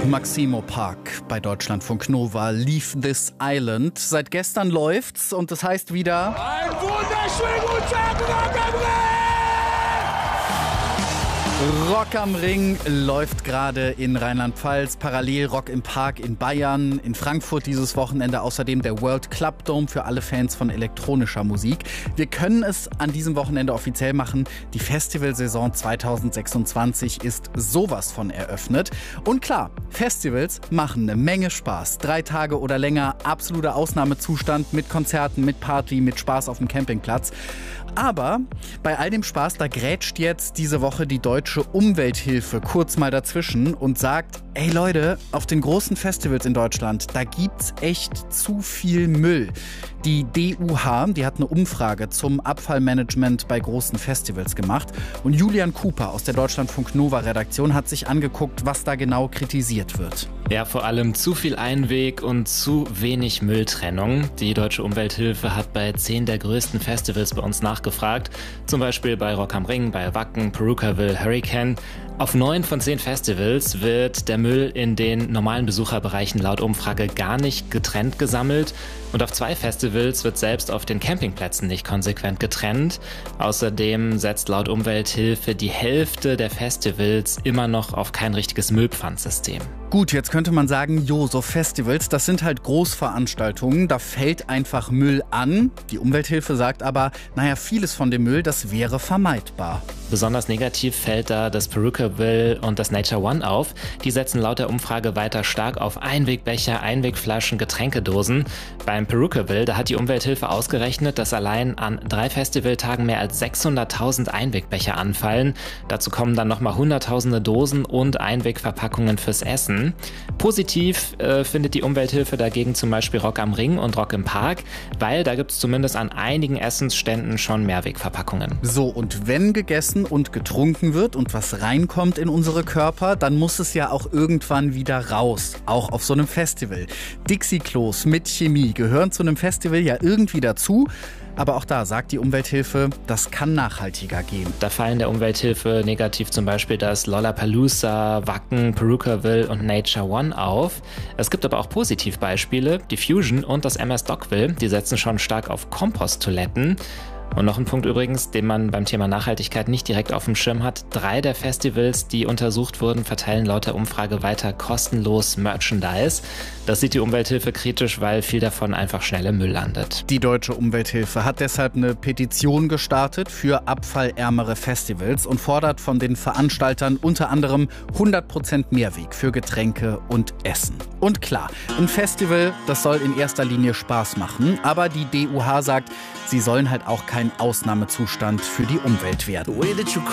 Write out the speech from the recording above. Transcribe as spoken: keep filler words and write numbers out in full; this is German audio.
Maximo Park bei Deutschlandfunk Nova, Leave This Island. Seit gestern läuft's und das heißt wieder... Ein wunderschönen guten Tag, Rock am Ring! Rock am Ring läuft gerade in Rheinland-Pfalz, parallel Rock im Park in Bayern, in Frankfurt dieses Wochenende außerdem der World Club Dome für alle Fans von elektronischer Musik. Wir können es an diesem Wochenende offiziell machen, die Festivalsaison zweitausendsechsundzwanzig ist sowas von eröffnet. Und klar, Festivals machen eine Menge Spaß. Drei Tage oder länger, absoluter Ausnahmezustand mit Konzerten, mit Party, mit Spaß auf dem Campingplatz. Aber bei all dem Spaß, da grätscht jetzt diese Woche die Deutsche Umwelthilfe kurz mal dazwischen und sagt, ey Leute, auf den großen Festivals in Deutschland, da gibt's echt zu viel Müll. Die D U H, die hat eine Umfrage zum Abfallmanagement bei großen Festivals gemacht und Julian Cooper aus der Deutschlandfunk Nova Redaktion hat sich angeguckt, was da genau kritisiert wird. Ja, vor allem zu viel Einweg und zu wenig Mülltrennung. Die Deutsche Umwelthilfe hat bei zehn der größten Festivals bei uns nachgefragt. Zum Beispiel bei Rock am Ring, bei Wacken, Perukaville, Hurricane. Auf neun von zehn Festivals wird der Müll in den normalen Besucherbereichen laut Umfrage gar nicht getrennt gesammelt. Und auf zwei Festivals wird selbst auf den Campingplätzen nicht konsequent getrennt. Außerdem setzt laut Umwelthilfe die Hälfte der Festivals immer noch auf kein richtiges Müllpfandsystem. Gut, jetzt könnte man sagen, jo, so Festivals, das sind halt Großveranstaltungen, da fällt einfach Müll an. Die Umwelthilfe sagt aber, naja, vieles von dem Müll, das wäre vermeidbar. Besonders negativ fällt da das Perukaville und das Nature One auf. Die setzen laut der Umfrage weiter stark auf Einwegbecher, Einwegflaschen, Getränkedosen. Beim Perukaville, da hat die Umwelthilfe ausgerechnet, dass allein an drei Festivaltagen mehr als sechshunderttausend Einwegbecher anfallen. Dazu kommen dann nochmal hunderttausende Dosen und Einwegverpackungen fürs Essen. Positiv äh, findet die Umwelthilfe dagegen zum Beispiel Rock am Ring und Rock im Park, weil da gibt es zumindest an einigen Essensständen schon Mehrwegverpackungen. So, und wenn gegessen und getrunken wird und was reinkommt in unsere Körper, dann muss es ja auch irgendwann wieder raus, auch auf so einem Festival. Dixie-Klos mit Chemie gehören zu einem Festival ja irgendwie dazu. Aber auch da sagt die Umwelthilfe, das kann nachhaltiger gehen. Da fallen der Umwelthilfe negativ zum Beispiel das Lollapalooza, Wacken, Perukaville und Nature One auf. Es gibt aber auch Positivbeispiele, die Fusion und das M S Dockville, die setzen schon stark auf Komposttoiletten. Und noch ein Punkt übrigens, den man beim Thema Nachhaltigkeit nicht direkt auf dem Schirm hat. Drei der Festivals, die untersucht wurden, verteilen laut der Umfrage weiter kostenlos Merchandise. Das sieht die Umwelthilfe kritisch, weil viel davon einfach schnell im Müll landet. Die Deutsche Umwelthilfe hat deshalb eine Petition gestartet für abfallärmere Festivals und fordert von den Veranstaltern unter anderem hundert Prozent Mehrweg für Getränke und Essen. Und klar, ein Festival, das soll in erster Linie Spaß machen, aber die D U H sagt, sie sollen halt auch kein Ausnahmezustand für die Umwelt werden.